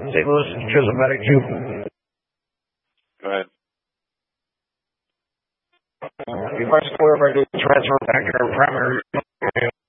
St. Louis and Charismatic Jew. Go ahead. If I square, if I do transfer back to our primary,